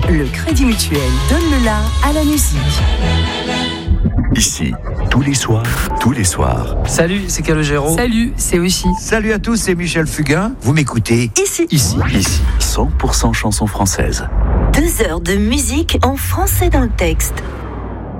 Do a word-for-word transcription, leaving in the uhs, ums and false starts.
Le Crédit Mutuel donne le la à la musique. Ici, tous les soirs, tous les soirs. Salut, c'est Calogero. Salut, c'est Oshi. Salut à tous, c'est Michel Fugain. Vous m'écoutez Ici. Ici, ici, cent pour cent chansons françaises. Deux heures de musique en français dans le texte.